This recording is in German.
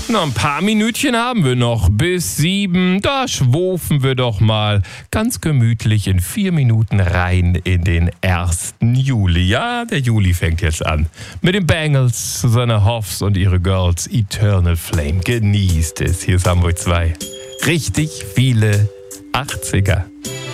Na, ein paar Minütchen haben wir noch. Bis 7, da schwufen wir doch mal ganz gemütlich in 4 Minuten rein in den 1. Juli. Ja, der Juli fängt jetzt an. Mit den Bangles, Susanne Hoffs und ihre Girls Eternal Flame. Genießt es. Hier ist Hamburg 2. Richtig viele 80er.